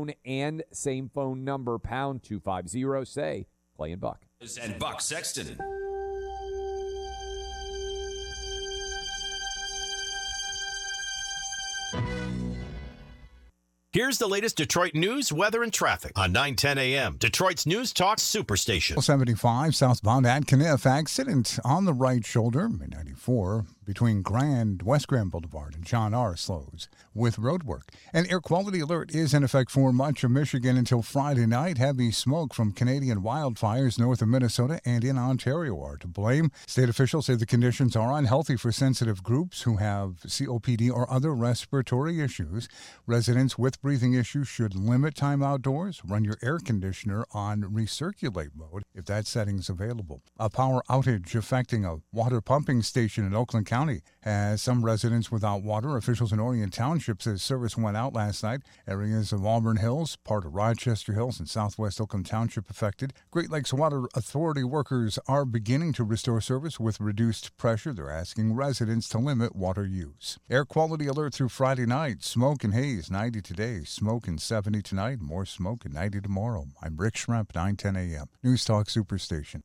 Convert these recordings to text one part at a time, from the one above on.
phone and same phone number, pound 250, say Clay and Buck. And Buck Sexton. Here's the latest Detroit news, weather, and traffic on 9:10 a.m. Detroit's News Talk Superstation. 75 southbound at Kniff, accident on the right shoulder, 94 between West Grand Boulevard and John R. slows with road work. An air quality alert is in effect for much of Michigan until Friday night. Heavy smoke from Canadian wildfires north of Minnesota and in Ontario are to blame. State officials say the conditions are unhealthy for sensitive groups who have COPD or other respiratory issues. Residents with breathing issues should limit time outdoors. Run your air conditioner on recirculate mode if that setting's available. A power outage affecting a water pumping station in Oakland County has some residents without water. Officials in Orient Township says service went out last night. Areas of Auburn Hills, part of Rochester Hills, and southwest Oakland Township affected. Great Lakes Water Authority workers are beginning to restore service with reduced pressure. They're asking residents to limit water use. Air quality alert through Friday night. Smoke and haze, 90 today. Smoke and 70 tonight. More smoke and 90 tomorrow. I'm Rick Schremp, 9:10 a.m. News Talk Superstation.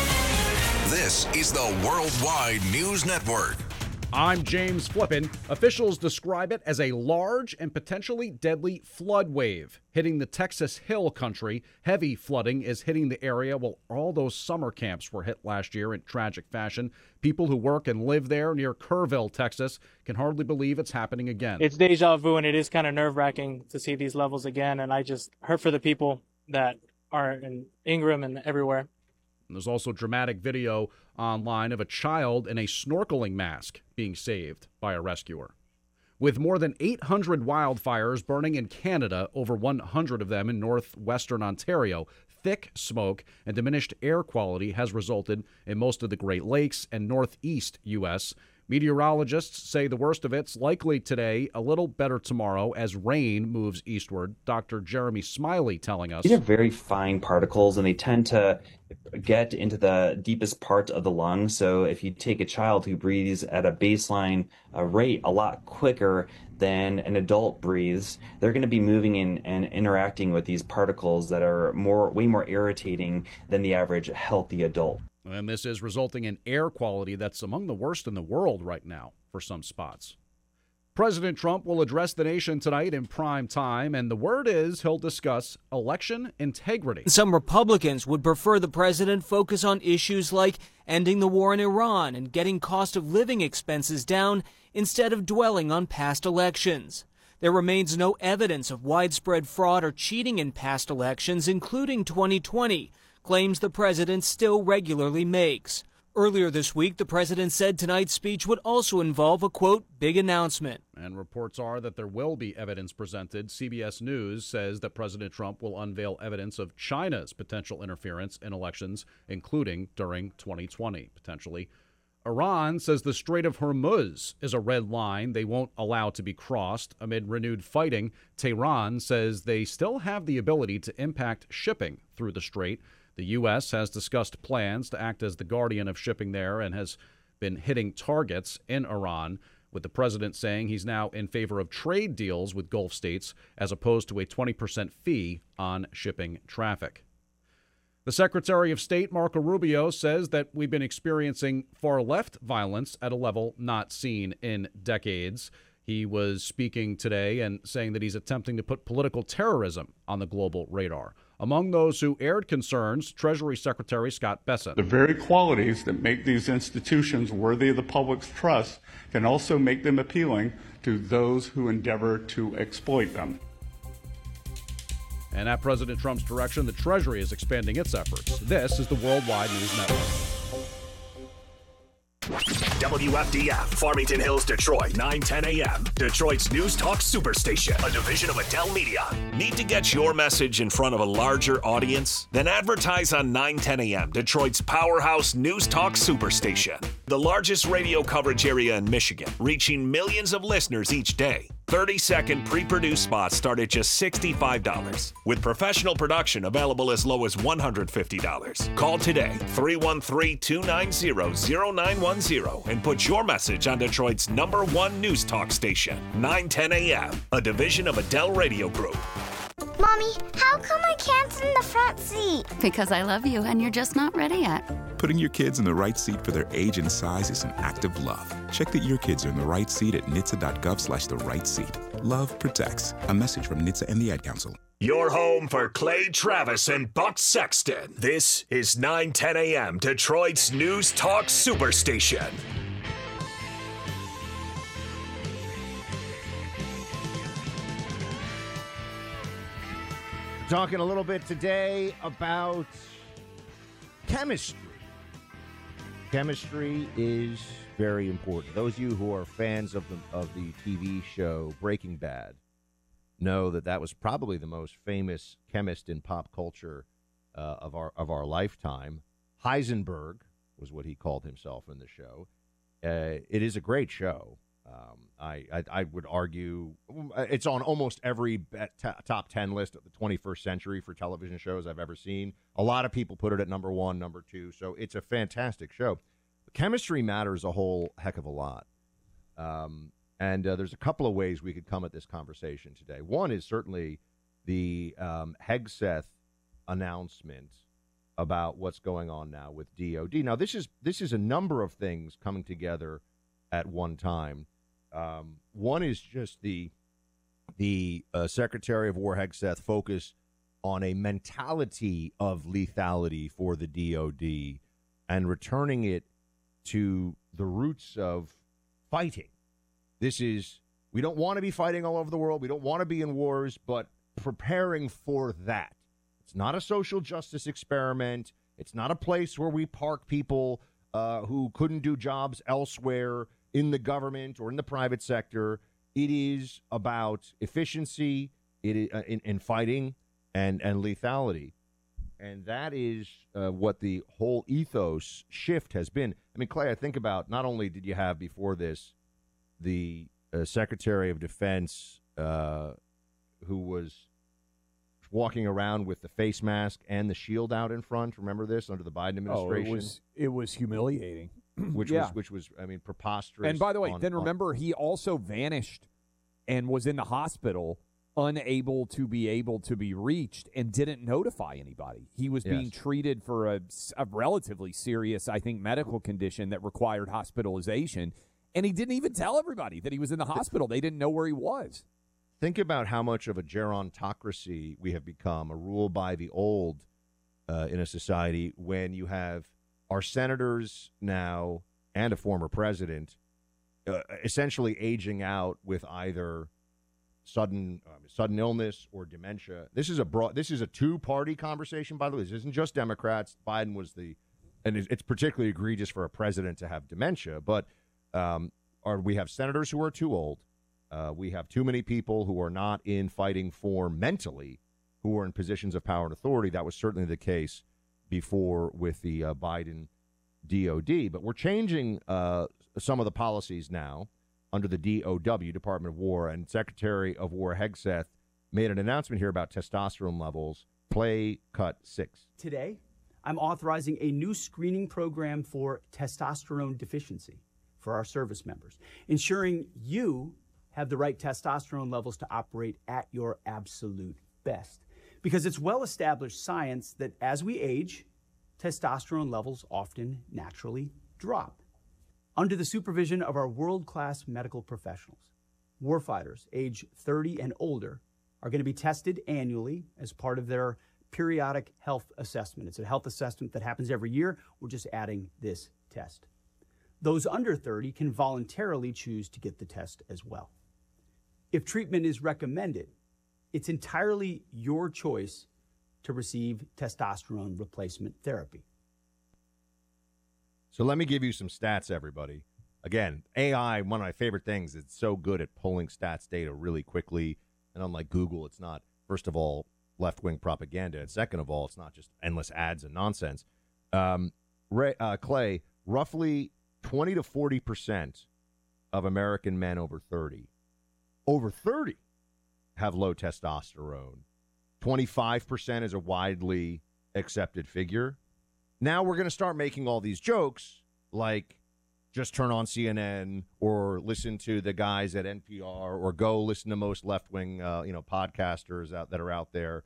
This is the Worldwide News Network. I'm James Flippin. Officials describe it as a large and potentially deadly flood wave hitting the Texas Hill Country. Heavy flooding is hitting the area while all those summer camps were hit last year in tragic fashion. People who work and live there near Kerrville, Texas, can hardly believe it's happening again. It's deja vu, and it is kind of nerve-wracking to see these levels again, and I just hurt for the people that are in Ingram and everywhere. And there's also dramatic video online of a child in a snorkeling mask being saved by a rescuer. With more than 800 wildfires burning in Canada, over 100 of them in northwestern Ontario, thick smoke and diminished air quality has resulted in most of the Great Lakes and northeast U.S. Meteorologists say the worst of it's likely today, a little better tomorrow as rain moves eastward. Dr. Jeremy Smiley telling us. These are very fine particles, and they tend to get into the deepest part of the lung. So if you take a child who breathes at a baseline rate a lot quicker than an adult breathes, they're going to be moving in and interacting with these particles that are way more irritating than the average healthy adult. And this is resulting in air quality that's among the worst in the world right now for some spots. President Trump will address the nation tonight in prime time, and the word is he'll discuss election integrity. Some Republicans would prefer the president focus on issues like ending the war in Iran and getting cost of living expenses down instead of dwelling on past elections. There remains no evidence of widespread fraud or cheating in past elections, including 2020. Claims the president still regularly makes. Earlier this week, the president said tonight's speech would also involve a, quote, big announcement. And reports are that there will be evidence presented. CBS News says that President Trump will unveil evidence of China's potential interference in elections, including during 2020, potentially. Iran says the Strait of Hormuz is a red line they won't allow to be crossed. Amid renewed fighting, Tehran says they still have the ability to impact shipping through the strait. The U.S. has discussed plans to act as the guardian of shipping there and has been hitting targets in Iran, with the president saying he's now in favor of trade deals with Gulf states as opposed to a 20% fee on shipping traffic. The Secretary of State, Marco Rubio, says that we've been experiencing far-left violence at a level not seen in decades. He was speaking today and saying that he's attempting to put political terrorism on the global radar. Among those who aired concerns, Treasury Secretary Scott Bessent. The very qualities that make these institutions worthy of the public's trust can also make them appealing to those who endeavor to exploit them. And at President Trump's direction, the Treasury is expanding its efforts. This is the Worldwide News Network. WFDF, Farmington Hills, Detroit, 9:10 a.m. Detroit's News Talk Superstation, a division of Adele Media. Need to get your message in front of a larger audience? Then advertise on 9:10 a.m. Detroit's powerhouse News Talk Superstation, the largest radio coverage area in Michigan, reaching millions of listeners each day. 30-second pre-produced spots start at just $65, with professional production available as low as $150. Call today, 313-290-0910, and put your message on Detroit's #1 news talk station, 910 a.m., a division of Adele Radio Group. Mommy, how come I can't sit in the front seat? Because I love you and you're just not ready yet. Putting your kids in the right seat for their age and size is an act of love. Check that your kids are in the right seat at nhtsa.gov/the right seat. Love protects. A message from NHTSA and the Ad Council. Your home for Clay Travis and Buck Sexton. This is 910 a.m. Detroit's News Talk Superstation. Talking a little bit today about chemistry. Chemistry is very important. Those of you who are fans of the TV show Breaking Bad know that was probably the most famous chemist in pop culture of our lifetime. Heisenberg was what he called himself in the show. It is a great show. I would argue it's on almost every top 10 list of the 21st century for television shows I've ever seen. A lot of people put it at number 1, number 2, so it's a fantastic show. Chemistry matters a whole heck of a lot. And there's a couple of ways we could come at this conversation today. One is certainly the Hegseth announcement about what's going on now with DOD. Now, this is a number of things coming together at one time. One is just the Secretary of War Hegseth focus on a mentality of lethality for the DOD and returning it to the roots of fighting. We don't want to be fighting all over the world. We don't want to be in wars, but preparing for that. It's not a social justice experiment. It's not a place where we park people who couldn't do jobs elsewhere in the government or in the private sector. It is about efficiency in fighting and lethality. And that is what the whole ethos shift has been. I mean, Clay, I think about not only did you have before this the Secretary of Defense who was walking around with the face mask and the shield out in front. Remember this under the Biden administration? It was humiliating. Which was I mean, preposterous. And by the way, then remember, he also vanished and was in the hospital, unable to be reached, and didn't notify anybody. He was being treated for a relatively serious, I think, medical condition that required hospitalization, and he didn't even tell everybody that he was in the hospital. They didn't know where he was. Think about how much of a gerontocracy we have become, a rule by the old in a society when you have our senators now and a former president essentially aging out with either sudden illness or dementia. This is a two-party conversation, by the way. This isn't just Democrats. Biden was and it's particularly egregious for a president to have dementia, but we have senators who are too old. We have too many people who are not in fighting form mentally, who are in positions of power and authority. That was certainly the case before with the Biden DOD. But we're changing some of the policies now under the DOW, Department of War, and Secretary of War Hegseth made an announcement here about testosterone levels. Play cut 6. Today, I'm authorizing a new screening program for testosterone deficiency for our service members, ensuring you have the right testosterone levels to operate at your absolute best. Because it's well-established science that as we age, testosterone levels often naturally drop. Under the supervision of our world-class medical professionals, warfighters age 30 and older are going to be tested annually as part of their periodic health assessment. It's a health assessment that happens every year. We're just adding this test. Those under 30 can voluntarily choose to get the test as well. If treatment is recommended, it's entirely your choice to receive testosterone replacement therapy. So let me give you some stats, everybody. Again, AI, one of my favorite things, it's so good at pulling stats data really quickly. And unlike Google, it's not, first of all, left-wing propaganda. And second of all, it's not just endless ads and nonsense. Clay, roughly 20 to 40% of American men over 30 have low testosterone. 25% is a widely accepted figure. Now we're going to start making all these jokes like just turn on CNN or listen to the guys at NPR or go listen to most left-wing, podcasters that are out there.